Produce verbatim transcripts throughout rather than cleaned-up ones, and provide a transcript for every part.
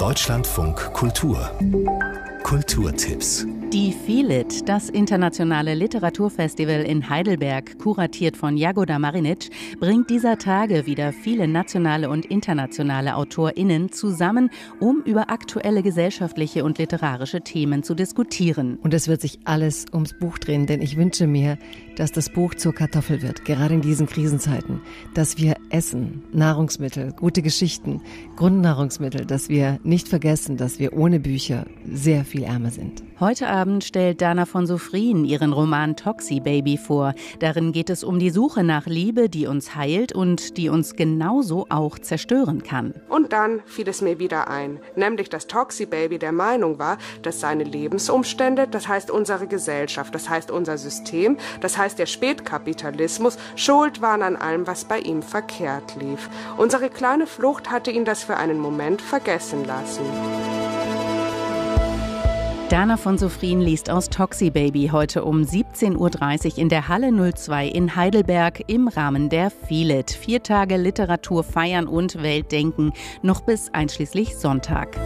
Deutschlandfunk Kultur. Kulturtipps. Die Feel It, das internationale Literaturfestival in Heidelberg, kuratiert von Jagoda Marinic, bringt dieser Tage wieder viele nationale und internationale AutorInnen zusammen, um über aktuelle gesellschaftliche und literarische Themen zu diskutieren. Und es wird sich alles ums Buch drehen, denn ich wünsche mir, dass das Buch zur Kartoffel wird, gerade in diesen Krisenzeiten. Dass wir essen, Nahrungsmittel, gute Geschichten, Grundnahrungsmittel, dass wir nicht vergessen, dass wir ohne Bücher sehr viel ärmer sind. Heute Abend stellt Dana von Sofrien ihren Roman Toxi Baby vor. Darin geht es um die Suche nach Liebe, die uns heilt und die uns genauso auch zerstören kann. Und dann fiel es mir wieder ein, nämlich dass Toxi Baby der Meinung war, dass seine Lebensumstände, das heißt unsere Gesellschaft, das heißt unser System, das heißt der Spätkapitalismus, schuld waren an allem, was bei ihm verkehrt lief. Unsere kleine Flucht hatte ihn das für einen Moment vergessen lassen. Dana von Sofrien liest aus Toxi Baby heute um siebzehn Uhr dreißig in der Halle null zwei in Heidelberg im Rahmen der Feel It. Vier Tage Literatur feiern und Weltdenken, noch bis einschließlich Sonntag.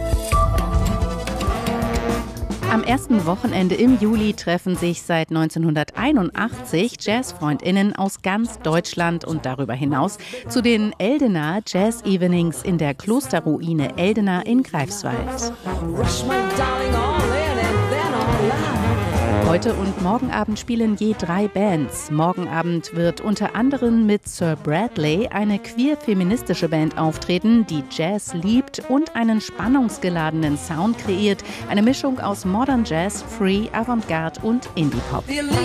Am ersten Wochenende im Juli treffen sich seit neunzehnhunderteinundachtzig Jazzfreundinnen aus ganz Deutschland und darüber hinaus zu den Eldena Jazz Evenings in der Klosterruine Eldena in Greifswald. Heute und morgen Abend spielen je drei Bands. Morgen Abend wird unter anderem mit Sir Bradley eine queer-feministische Band auftreten, die Jazz liebt und einen spannungsgeladenen Sound kreiert. Eine Mischung aus Modern Jazz, Free, Avantgarde und Indie-Pop.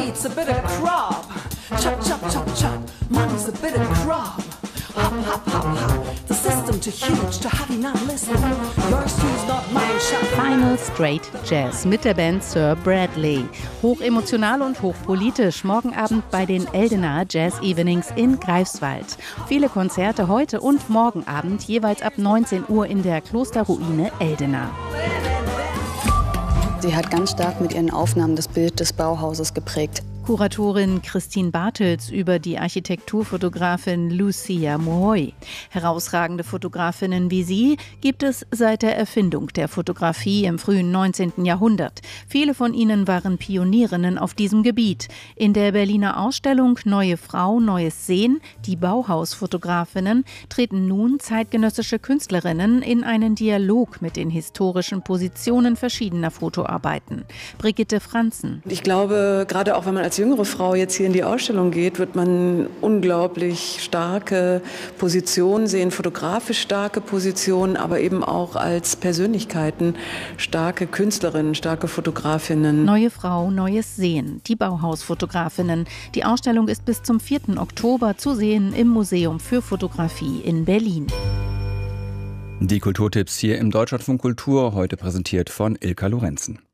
Final Straight Jazz mit der Band Sir Bradley. Hochemotional und hochpolitisch. Morgen Abend bei den Eldena Jazz Evenings in Greifswald. Viele Konzerte heute und morgen Abend jeweils ab neunzehn Uhr in der Klosterruine Eldena. Sie hat ganz stark mit ihren Aufnahmen das Bild des Bauhauses geprägt. Kuratorin Christine Bartels über die Architekturfotografin Lucia Mohoy. Herausragende Fotografinnen wie sie gibt es seit der Erfindung der Fotografie im frühen neunzehnten Jahrhundert. Viele von ihnen waren Pionierinnen auf diesem Gebiet. In der Berliner Ausstellung Neue Frau, Neues Sehen, die Bauhausfotografinnen, treten nun zeitgenössische Künstlerinnen in einen Dialog mit den historischen Positionen verschiedener Fotoarbeiten. Brigitte Franzen. Ich glaube, gerade auch wenn man als jüngere Frau jetzt hier in die Ausstellung geht, wird man unglaublich starke Positionen sehen, fotografisch starke Positionen, aber eben auch als Persönlichkeiten starke Künstlerinnen, starke Fotografinnen. Neue Frau, Neues Sehen, die Bauhausfotografinnen. Die Ausstellung ist bis zum vierten Oktober zu sehen im Museum für Fotografie in Berlin. Die Kulturtipps hier im Deutschlandfunk Kultur, heute präsentiert von Ilka Lorenzen.